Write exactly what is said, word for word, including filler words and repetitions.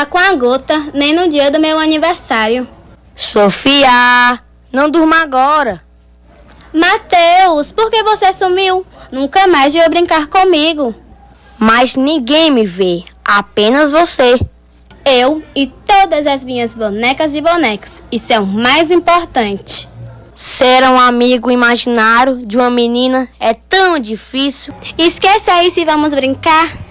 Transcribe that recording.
brincar com a Gota, nem no dia do meu aniversário. Sofia, não durma agora. Mateus, por que você sumiu? Nunca mais veio brincar comigo. Mas ninguém me vê, apenas você. Eu e todas as minhas bonecas e bonecos. Isso é o mais importante. Ser um amigo imaginário de uma menina é tão difícil. Esqueça isso e vamos brincar.